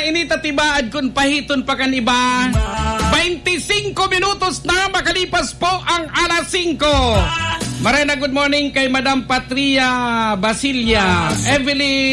inita tibaad kun pahiton pa kan iba. 25 minutos na makalipas po ang alas 5. Marena, good morning kay Madam Patria Basilia, Evelyn